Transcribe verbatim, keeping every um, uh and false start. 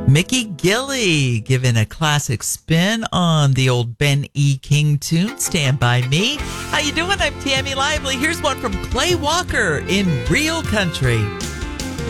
Mickey Gilley giving a classic spin on the old Ben E. King tune, Stand By Me. How you doing? I'm Tammy Lively. Here's one from Clay Walker in Real Country.